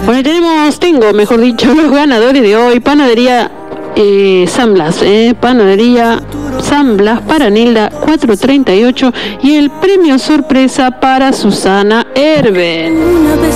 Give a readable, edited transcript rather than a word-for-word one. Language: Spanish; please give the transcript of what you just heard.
Bueno, tengo, mejor dicho, los ganadores de hoy. Panadería San Blas, Panadería San Blas para Nilda 438 y el premio sorpresa para Susana Herben.